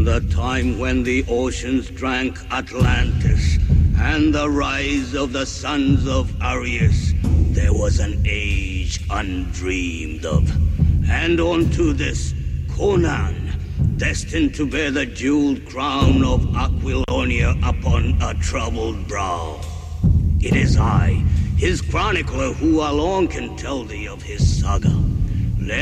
In the time when the oceans drank Atlantis, and the rise of the sons of Arius, there was an age undreamed of. And unto this, Conan, destined to bear the jeweled crown of Aquilonia upon a troubled brow. It is I, his chronicler, who alone can tell thee of his saga.